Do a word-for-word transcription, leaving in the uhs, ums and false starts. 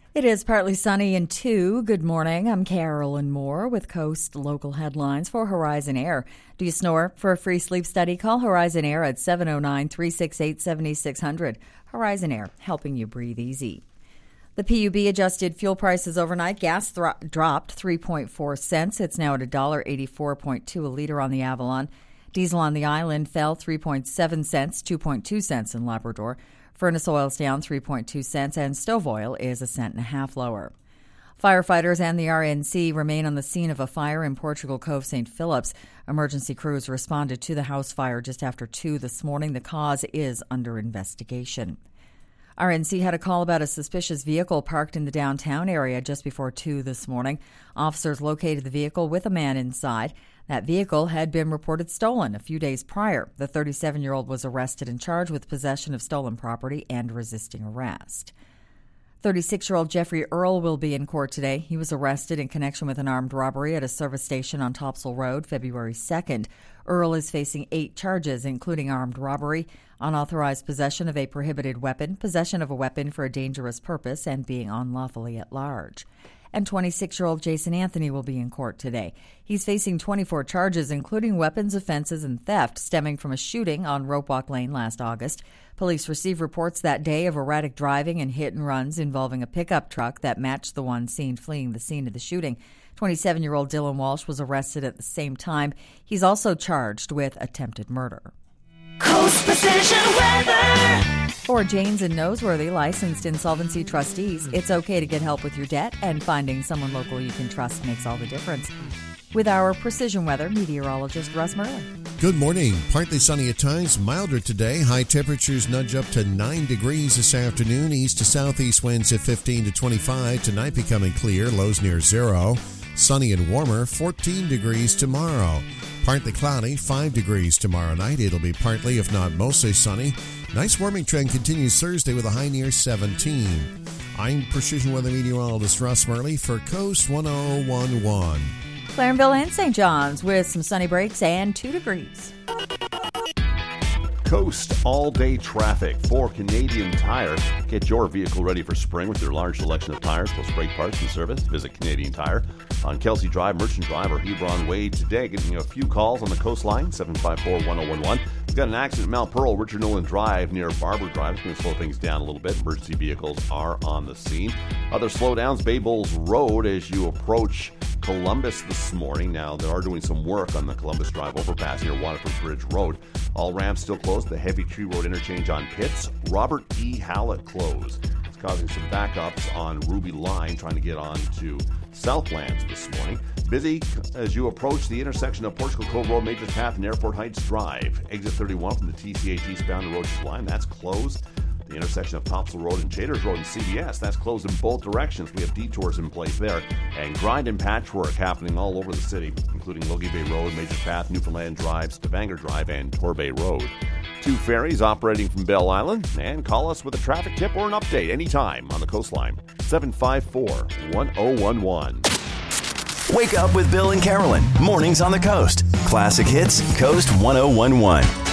It is partly sunny in two. Good morning. I'm Carolyn Moore with Coast Local Headlines for Horizon Air. Do you snore? For a free sleep study, call Horizon Air at seven oh nine, three six eight, seven six zero zero. Horizon Air, helping you breathe easy. The P U B adjusted fuel prices overnight. Gas thro- dropped three point four cents. It's now at one dollar eighty-four point two a liter on the Avalon. Diesel on the island fell three point seven cents, two point two cents in Labrador. Furnace oil's down three point two cents, and stove oil is a cent and a half lower. Firefighters and the R N C remain on the scene of a fire in Portugal Cove, Saint Phillips. Emergency crews responded to the house fire just after two this morning. The cause is under investigation. R N C had a call about a suspicious vehicle parked in the downtown area just before two this morning. Officers located the vehicle with a man inside. That vehicle had been reported stolen a few days prior. The thirty-seven-year-old was arrested and charged with possession of stolen property and resisting arrest. thirty-six-year-old Jeffrey Earl will be in court today. He was arrested in connection with an armed robbery at a service station on Topsail Road February second. Earl is facing eight charges, including armed robbery, unauthorized possession of a prohibited weapon, possession of a weapon for a dangerous purpose, and being unlawfully at large. And twenty-six-year-old Jason Anthony will be in court today. He's facing twenty-four charges, including weapons offenses and theft stemming from a shooting on Ropewalk Lane last August. Police received reports that day of erratic driving and hit and runs involving a pickup truck that matched the one seen fleeing the scene of the shooting. twenty-seven-year-old Dylan Walsh was arrested at the same time. He's also charged with attempted murder. Coast Precision Weather. For Janes and Noseworthy licensed insolvency trustees, it's okay to get help with your debt, and finding someone local you can trust makes all the difference. With our Precision Weather meteorologist Russ Merlin. Good morning. Partly sunny at times, milder today. High temperatures nudge up to nine degrees this afternoon. East to southeast winds at fifteen to twenty-five. Tonight becoming clear, lows near zero. Sunny and warmer, fourteen degrees tomorrow. Partly cloudy, five degrees tomorrow night. It'll be partly, if not mostly, sunny. Nice warming trend continues Thursday with a high near seventeen. I'm Precision Weather Meteorologist Russ Murley for Coast one oh one one. Clarenville and Saint John's with some sunny breaks and two degrees. Coast all-day traffic for Canadian Tire. Get your vehicle ready for spring with their large selection of tires plus great parts and service. Visit Canadian Tire on Kelsey Drive, Merchant Drive, or Hebron Way today. Getting a few calls on the coastline, seven five four, one oh one one. We've got an accident at Mount Pearl, Richard Nolan Drive near Barber Drive. It's going to slow things down a little bit. Emergency vehicles are on the scene. Other slowdowns, Bay Bulls Road as you approach Columbus this morning. Now, they are doing some work on the Columbus Drive overpass near Waterford Bridge Road. All ramps still closed. The Heavy Tree Road interchange on Pitts. Robert E. Hallett closed. It's causing some backups on Ruby Line trying to get on to Southlands this morning. Busy as you approach the intersection of Portugal Cove Road, Majors Path, and Airport Heights Drive. Exit thirty-one from the T C H eastbound to Roches Line. That's closed. The intersection of Topsail Road and Chaders Road and C B S, that's closed in both directions. We have detours in place there. And grind and patchwork happening all over the city, including Logie Bay Road, Major Path, Newfoundland Drive, Stavanger Drive, and Torbay Road. Two ferries operating from Bell Island. And call us with a traffic tip or an update anytime on the coastline. seven five four, one oh one one. Wake up with Bill and Carolyn. Mornings on the Coast. Classic Hits, Coast one oh one one.